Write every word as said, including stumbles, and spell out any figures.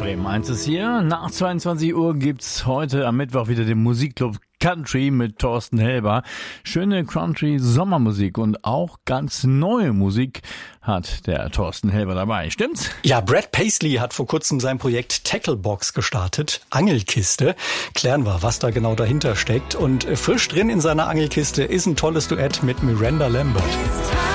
Bremen eins ist hier. Nach zweiundzwanzig Uhr gibt's heute am Mittwoch wieder den Musikclub Country mit Thorsten Helber. Schöne Country-Sommermusik und auch ganz neue Musik hat der Thorsten Helber dabei. Stimmt's? Ja, Brad Paisley hat vor kurzem sein Projekt Tacklebox gestartet. Angelkiste. Klären wir, was da genau dahinter steckt. Und frisch drin in seiner Angelkiste ist ein tolles Duett mit Miranda Lambert.